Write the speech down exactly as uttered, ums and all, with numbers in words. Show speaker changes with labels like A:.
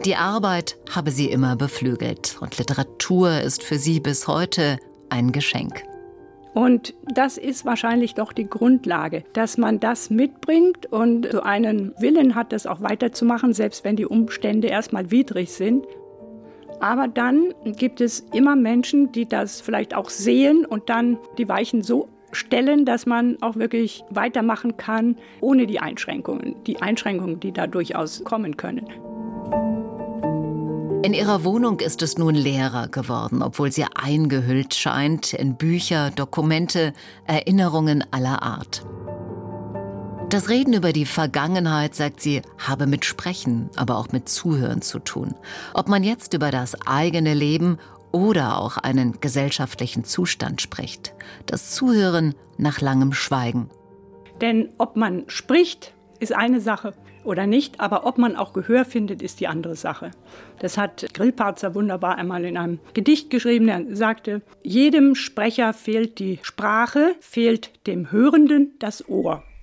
A: Die Arbeit habe sie immer beflügelt und Literatur ist für sie bis heute ein Geschenk.
B: Und das ist wahrscheinlich doch die Grundlage, dass man das mitbringt und so einen Willen hat, das auch weiterzumachen, selbst wenn die Umstände erstmal widrig sind. Aber dann gibt es immer Menschen, die das vielleicht auch sehen und dann die Weichen so stellen, dass man auch wirklich weitermachen kann, ohne die Einschränkungen, die Einschränkungen, die da durchaus kommen können.
A: In ihrer Wohnung ist es nun leerer geworden, obwohl sie eingehüllt scheint in Bücher, Dokumente, Erinnerungen aller Art. Das Reden über die Vergangenheit, sagt sie, habe mit Sprechen, aber auch mit Zuhören zu tun. Ob man jetzt über das eigene Leben oder auch einen gesellschaftlichen Zustand spricht. Das Zuhören nach langem Schweigen.
B: Denn ob man spricht, ist eine Sache oder nicht, aber ob man auch Gehör findet, ist die andere Sache. Das hat Grillparzer wunderbar einmal in einem Gedicht geschrieben. Er sagte, jedem Sprecher fehlt die Sprache, fehlt dem Hörenden das Ohr.